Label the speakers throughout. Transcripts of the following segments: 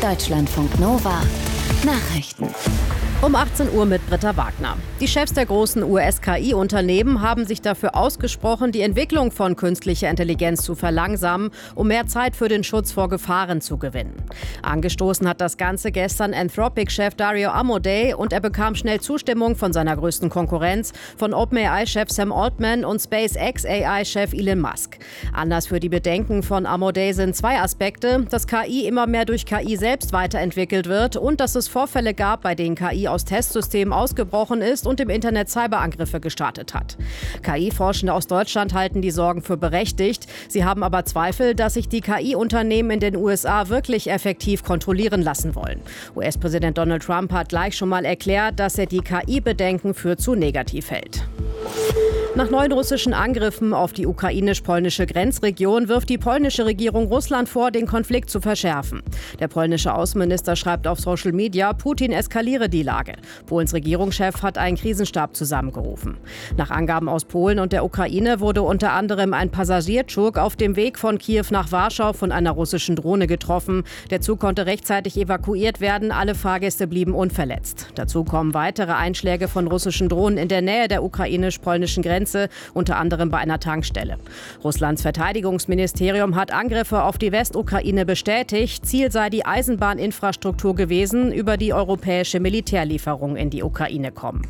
Speaker 1: Deutschlandfunk Nova Nachrichten.
Speaker 2: Um 18 Uhr mit Britta Wagner. Die Chefs der großen US-KI-Unternehmen haben sich dafür ausgesprochen, die Entwicklung von künstlicher Intelligenz zu verlangsamen, um mehr Zeit für den Schutz vor Gefahren zu gewinnen. Angestoßen hat das Ganze gestern Anthropic-Chef Dario Amodei und er bekam schnell Zustimmung von seiner größten Konkurrenz, von OpenAI-Chef Sam Altman und SpaceX-AI-Chef Elon Musk. Anlass für die Bedenken von Amodei sind zwei Aspekte, dass KI immer mehr durch KI selbst weiterentwickelt wird und dass es Vorfälle gab, bei denen KI aus Testsystemen ausgebrochen ist und im Internet Cyberangriffe gestartet hat. KI-Forschende aus Deutschland halten die Sorgen für berechtigt. Sie haben aber Zweifel, dass sich die KI-Unternehmen in den USA wirklich effektiv kontrollieren lassen wollen. US-Präsident Donald Trump hat gleich schon mal erklärt, dass er die KI-Bedenken für zu negativ hält. Nach neuen russischen Angriffen auf die ukrainisch-polnische Grenzregion wirft die polnische Regierung Russland vor, den Konflikt zu verschärfen. Der polnische Außenminister schreibt auf Social Media, Putin eskaliere die Lage. Polens Regierungschef hat einen Krisenstab zusammengerufen. Nach Angaben aus Polen und der Ukraine wurde unter anderem ein Passagierzug auf dem Weg von Kiew nach Warschau von einer russischen Drohne getroffen. Der Zug konnte rechtzeitig evakuiert werden, alle Fahrgäste blieben unverletzt. Dazu kommen weitere Einschläge von russischen Drohnen in der Nähe der ukrainisch-polnischen Grenze, unter anderem bei einer Tankstelle. Russlands Verteidigungsministerium hat Angriffe auf die Westukraine bestätigt. Ziel sei die Eisenbahninfrastruktur gewesen, über die europäische Militärlieferungen in die Ukraine kommen.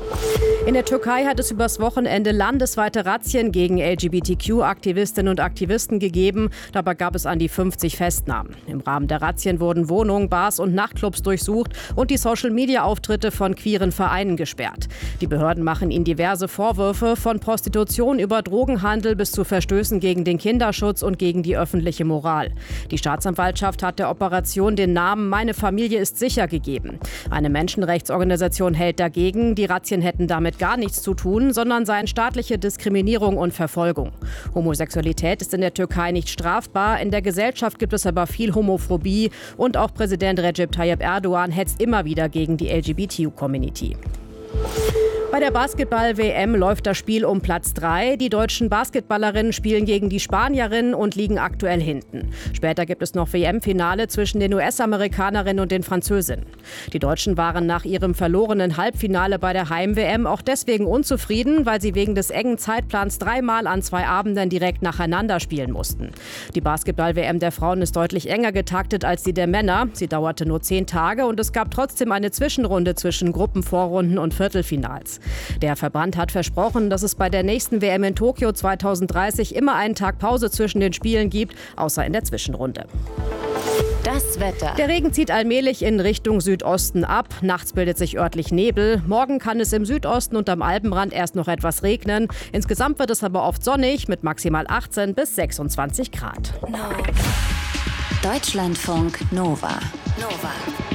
Speaker 2: In der Türkei hat es übers Wochenende landesweite Razzien gegen LGBTQ-Aktivistinnen und Aktivisten gegeben. Dabei gab es an die 50 Festnahmen. Im Rahmen der Razzien wurden Wohnungen, Bars und Nachtclubs durchsucht und die Social-Media-Auftritte von queeren Vereinen gesperrt. Die Behörden machen ihnen diverse Vorwürfe, von Prostitution über Drogenhandel bis zu Verstößen gegen den Kinderschutz und gegen die öffentliche Moral. Die Staatsanwaltschaft hat der Operation den Namen Meine Familie ist sicher gegeben. Eine Menschenrechtsorganisation hält dagegen, die Razzien hätten damit gar nichts zu tun, sondern seien staatliche Diskriminierung und Verfolgung. Homosexualität ist in der Türkei nicht strafbar, in der Gesellschaft gibt es aber viel Homophobie und auch Präsident Recep Tayyip Erdogan hetzt immer wieder gegen die LGBTQ-Community. Bei der Basketball-WM läuft das Spiel um Platz 3. Die deutschen Basketballerinnen spielen gegen die Spanierinnen und liegen aktuell hinten. Später gibt es noch WM-Finale zwischen den US-Amerikanerinnen und den Französinnen. Die Deutschen waren nach ihrem verlorenen Halbfinale bei der Heim-WM auch deswegen unzufrieden, weil sie wegen des engen Zeitplans 3-mal an 2 Abenden direkt nacheinander spielen mussten. Die Basketball-WM der Frauen ist deutlich enger getaktet als die der Männer. Sie dauerte nur 10 Tage und es gab trotzdem eine Zwischenrunde zwischen Gruppenvorrunden und Viertelfinals. Der Verband hat versprochen, dass es bei der nächsten WM in Tokio 2030 immer einen Tag Pause zwischen den Spielen gibt, außer in der Zwischenrunde.
Speaker 1: Das Wetter.
Speaker 2: Der Regen zieht allmählich in Richtung Südosten ab. Nachts bildet sich örtlich Nebel. Morgen kann es im Südosten und am Alpenrand erst noch etwas regnen. Insgesamt wird es aber oft sonnig mit maximal 18 bis 26 Grad.
Speaker 1: Deutschlandfunk Nova.